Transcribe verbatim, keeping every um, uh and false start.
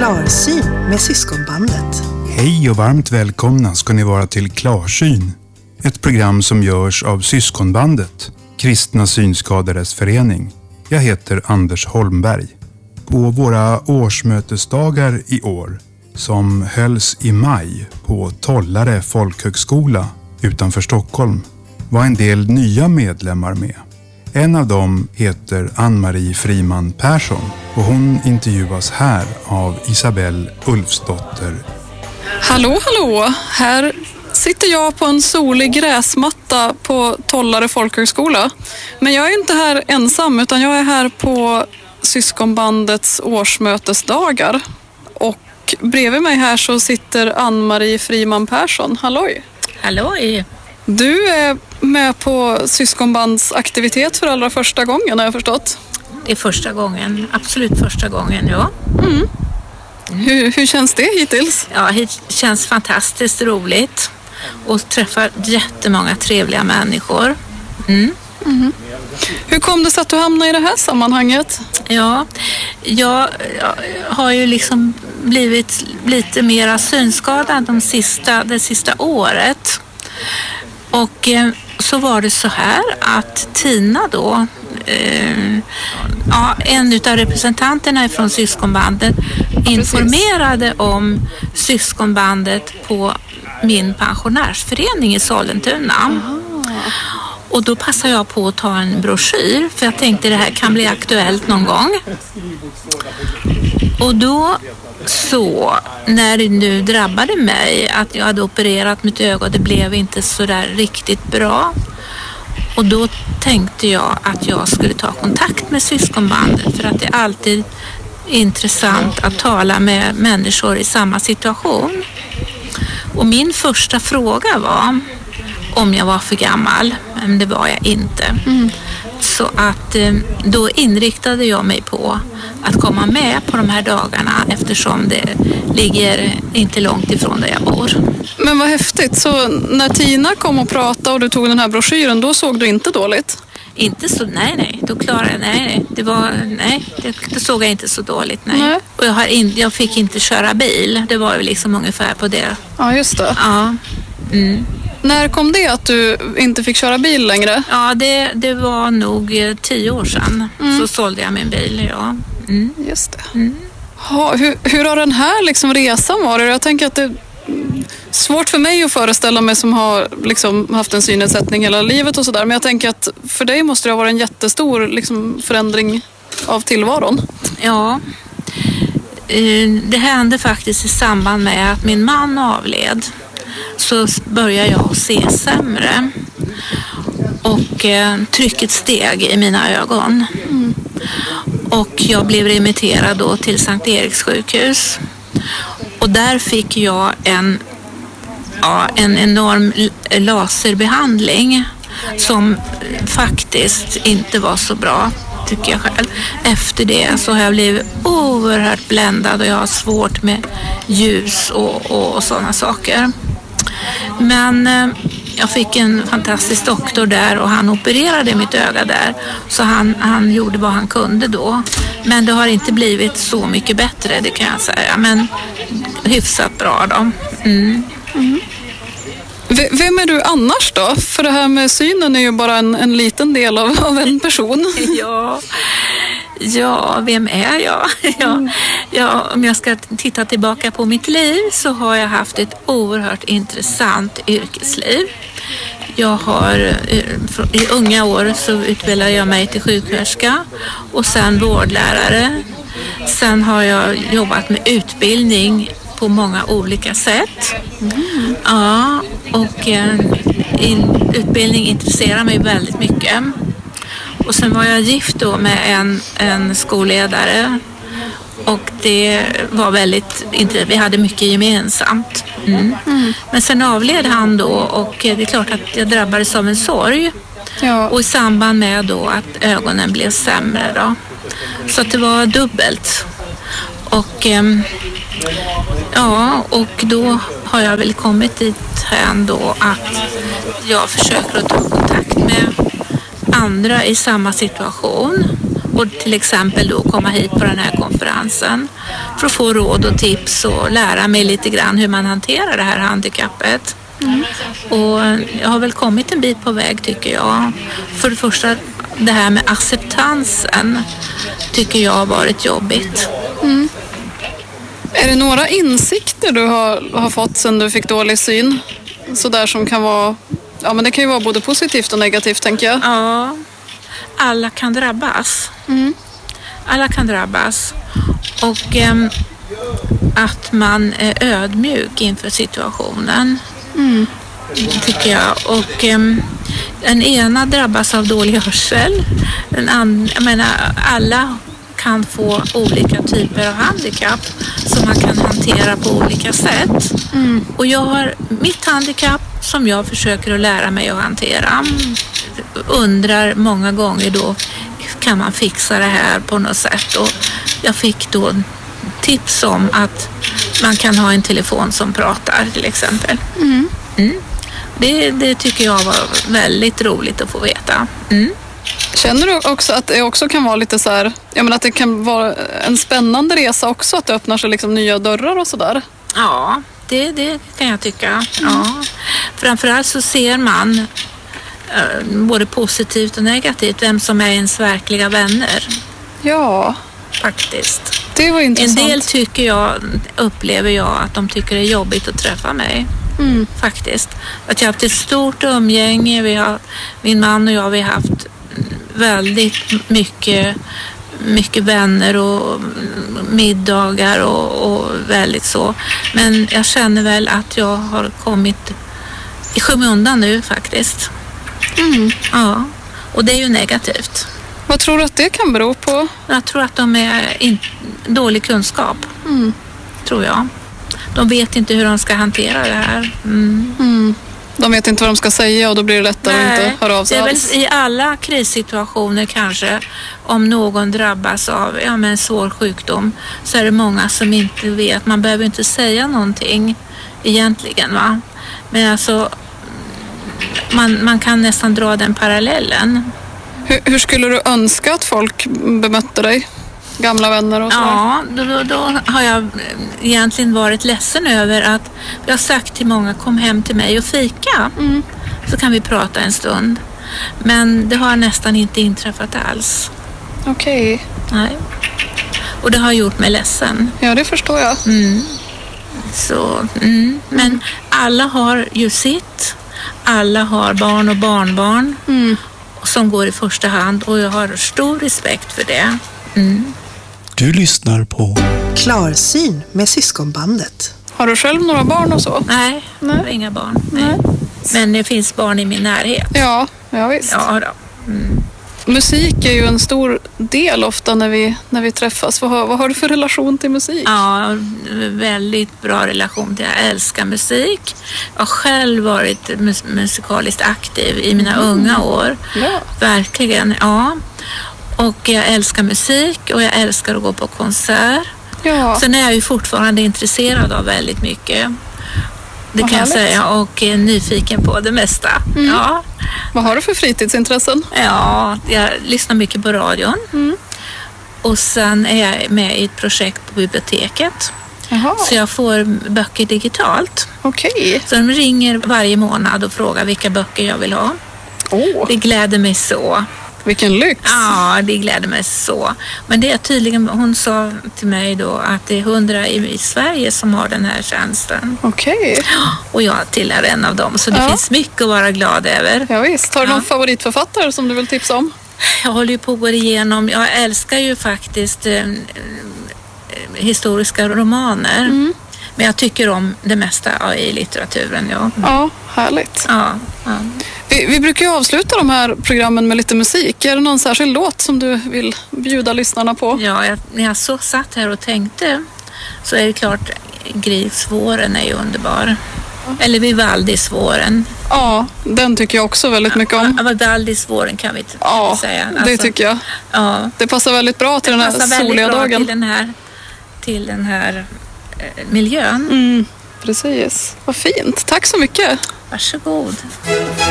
Klarsyn med Syskonbandet. Hej och varmt välkomna ska ni vara till Klarsyn. Ett program som görs av Syskonbandet, Kristna synskadades förening. Jag heter Anders Holmberg. På våra årsmötesdagar i år, som hölls i maj på Tollare folkhögskola utanför Stockholm, var en del nya medlemmar med. En av dem heter Ann-Marie Friman Persson och hon intervjuas här av Isabelle Ulfsdotter. Hallå, hallå! Här sitter jag på en solig gräsmatta på Tollare folkhögskola. Men jag är inte här ensam utan jag är här på Syskonbandets årsmötesdagar. Och bredvid mig här så sitter Ann-Marie Friman Persson. Halloj! Halloj! Du är med på Syskonbands aktivitet för allra första gången, har jag förstått. Det är första gången, absolut första gången, ja. Mm. Mm. Hur, hur känns det hittills? Ja, det känns fantastiskt roligt och träffar jättemånga trevliga människor. Mm. Mm. Hur kom det sig att du hamnade i det här sammanhanget? Ja, jag, jag har ju liksom blivit lite mer synskadad de sista, det sista året. Och eh, så var det så här att Tina då, eh, ja, en utav representanterna från Syskonbandet informerade Precis. om Syskonbandet på min pensionärsförening i Sollentuna. Aha. Och då passade jag på att ta en broschyr för jag tänkte det här kan bli aktuellt någon gång. Och då så, när det nu drabbade mig att jag hade opererat mitt öga och det blev inte så där riktigt bra. Och då tänkte jag att jag skulle ta kontakt med Syskonbandet för att det är alltid intressant att tala med människor i samma situation. Och min första fråga var om jag var för gammal, men det var jag inte. Mm. Så att då inriktade jag mig på att komma med på de här dagarna eftersom det ligger inte långt ifrån där jag bor. Men vad häftigt, så när Tina kom och pratade och du tog den här broschyren, då såg du inte dåligt? Inte så, nej nej, då klarade jag, nej nej, det var, nej, det, det såg jag inte så dåligt, nej. nej. Och jag, har in, jag fick inte köra bil, det var ju liksom ungefär på det. Ja, just det. Ja, mm. När kom det att du inte fick köra bil längre? Ja, det, det var nog tio år sedan. Mm. Så sålde jag min bil, ja. Mm. Just det. Mm. Ha, hur, hur har den här liksom resan varit? Jag tänker att det är svårt för mig att föreställa mig som har liksom haft en synnedsättning hela livet och sådär. Men jag tänker att för dig måste det ha varit en jättestor liksom, förändring av tillvaron. Ja, det hände faktiskt i samband med att min man avled. Så började jag se sämre och eh, trycket steg i mina ögon. Mm. Och jag blev remitterad då till Sankt Eriks sjukhus. Och där fick jag en, ja, en enorm laserbehandling som faktiskt inte var så bra, tycker jag själv. Efter det så har jag blivit oerhört bländad och jag har svårt med ljus och, och, och sådana saker. Men eh, jag fick en fantastisk doktor där och han opererade mitt öga där. Så han, han gjorde vad han kunde då. Men det har inte blivit så mycket bättre, det kan jag säga. Men hyfsat bra då. Mm. Mm. V- vem är du annars då? För det här med synen är ju bara en, en liten del av, av en person. Ja. Ja, vem är jag? Ja, ja, om jag ska titta tillbaka på mitt liv så har jag haft ett oerhört intressant yrkesliv. Jag har, i unga år så utbildade jag mig till sjuksköterska och sen vårdlärare. Sen har jag jobbat med utbildning på många olika sätt. Mm. Ja, och in, utbildning intresserar mig väldigt mycket. Och sen var jag gift då med en, en skolledare och det var väldigt, inte, vi hade mycket gemensamt. Mm. Mm. Men sen avled han då och det är klart att jag drabbades av en sorg. Ja. Och i samband med då att ögonen blev sämre då. Så att det var dubbelt. Och ja, och då har jag väl kommit dit här då att jag försöker att ta kontakt med andra i samma situation och till exempel då komma hit på den här konferensen för att få råd och tips och lära mig lite grann hur man hanterar det här handikappet. Mm. Och jag har väl kommit en bit på väg tycker jag. För det första, det här med acceptansen tycker jag har varit jobbigt. Mm. Är det några insikter du har, har fått sedan du fick dålig syn? Så där som kan vara, ja men det kan ju vara både positivt och negativt tänker jag. Ja, alla kan drabbas. Mm. Alla kan drabbas. Och äm, att man är ödmjuk inför situationen. Mm. Tycker jag. Och äm, den ena drabbas av dålig hörsel. Den andra, jag menar, alla kan få olika typer av handikapp som man kan hantera på olika sätt. Mm. Och jag har mitt handikapp som jag försöker att lära mig att hantera. Undrar många gånger då, kan man fixa det här på något sätt? Och jag fick då tips om att man kan ha en telefon som pratar till exempel. Mm. Mm. Det, det tycker jag var väldigt roligt att få veta. Mm. Känner du också att det också kan vara lite så här, jag menar att det kan vara en spännande resa också, att det öppnar sig liksom nya dörrar och sådär? Ja, det, det kan jag tycka. Mm. Ja. Framförallt så ser man eh, både positivt och negativt vem som är ens verkliga vänner. Ja. Faktiskt. Det var intressant. En del tycker jag, upplever jag att de tycker det är jobbigt att träffa mig. Mm. Faktiskt. Att jag har haft ett stort umgänge. Vi har, min man och jag, vi har haft väldigt mycket, mycket vänner och middagar och, och väldigt så. Men jag känner väl att jag har kommit i skymundan nu faktiskt. Mm. Ja, och det är ju negativt. Vad tror du att det kan bero på? Jag tror att de är in, dålig kunskap. Mm. Tror jag. De vet inte hur de ska hantera det här. Mm. Mm. De vet inte vad de ska säga och då blir det lättare Nej, att inte höra av sig det är alls. Väl i alla krissituationer kanske, om någon drabbas av ja, med en svår sjukdom, så är det många som inte vet. Man behöver inte säga någonting egentligen, va? Men alltså, man, man kan nästan dra den parallellen. Hur, hur skulle du önska att folk bemötte dig? Gamla vänner och så? Ja, då, då, då har jag egentligen varit ledsen över att jag har sagt till många, kom hem till mig och fika. Mm. Så kan vi prata en stund. Men det har nästan inte inträffat alls. Okej. Okay. Nej. Och det har gjort mig ledsen. Ja, det förstår jag. Mm. Så, mm. Men mm. alla har ju sitt. Alla har barn och barnbarn. Mm. Som går i första hand. Och jag har stor respekt för det. Mm. Du lyssnar på Klarsyn med Syskonbandet. Har du själv några barn och så? Nej, Nej. Jag har inga barn. Nej. Nej. Men det finns barn i min närhet. Ja, ja visst. Ja, då. Mm. Musik är ju en stor del ofta när vi, när vi träffas. Vad har, vad har du för relation till musik? Ja, väldigt bra relation till. Jag älskar musik. Jag har själv varit mus- musikaliskt aktiv i mina mm. unga år. Ja. Verkligen, ja. Och jag älskar musik och jag älskar att gå på konsert. Ja. Sen är jag ju fortfarande intresserad av väldigt mycket. Det Vad kan härligt. Jag säga. Och är nyfiken på det mesta. Mm. Ja. Vad har du för fritidsintressen? Ja, jag lyssnar mycket på radion. Mm. Och sen är jag med i ett projekt på biblioteket. Jaha. Så jag får böcker digitalt. Okej. Okay. Så de ringer varje månad och frågar vilka böcker jag vill ha. Oh. Det gläder mig så. Vilken lyx! Ja, det gläder mig så. Men det är tydligen, hon sa till mig då att det är hundra i, i Sverige som har den här tjänsten. Okej. Okay. Och jag tillhör en av dem, så det ja. finns mycket att vara glad över. Ja visst. Har du ja. någon favoritförfattare som du vill tipsa om? Jag håller ju på att gå igenom, jag älskar ju faktiskt eh, historiska romaner. Mm. Men jag tycker om det mesta i litteraturen, ja. Ja, härligt. Ja, ja. Vi, vi brukar ju avsluta de här programmen med lite musik. Är det någon särskild låt som du vill bjuda lyssnarna på? Ja, jag, när jag så satt här och tänkte så är det klart Grieg-svåren är ju underbar. Ja. Eller Vivaldi-svåren. Ja, den tycker jag också väldigt mycket om. Ja, Vivaldi-svåren kan vi ja, säga. Alltså, det tycker jag. Ja. Det passar väldigt bra till det den här soliga dagen. Till den här, till den här eh, miljön. Mm, precis. Vad fint. Tack så mycket. Varsågod.